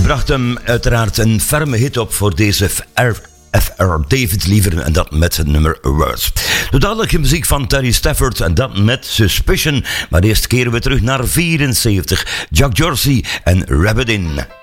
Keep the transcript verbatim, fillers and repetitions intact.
bracht hem uiteraard een ferme hit op voor deze F R David Lever en dat met het nummer Words. De dadelijke muziek van Terry Stafford en dat met Suspicion. Maar eerst keren we terug naar vierenzeventig. Jack Dorsey en Rabbit In.